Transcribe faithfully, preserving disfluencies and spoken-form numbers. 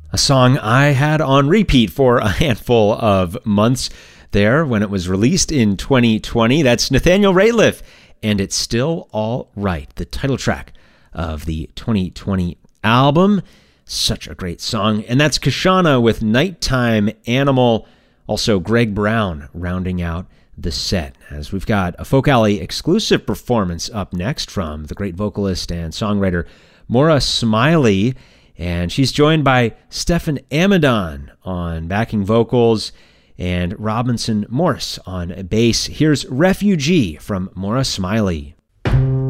A song I had on repeat for a handful of months there when it was released in twenty twenty. That's Nathaniel Rateliff, and It's Still All Right, the title track of the twenty twenty album. Such a great song. And that's Kashana with Nighttime Animal. Also Greg Brown rounding out the set, as we've got a Folk Alley exclusive performance up next from the great vocalist and songwriter Maura Smiley. And she's joined by Stefan Amadon on backing vocals and Robinson Morse on bass. Here's Refugee from Maura Smiley.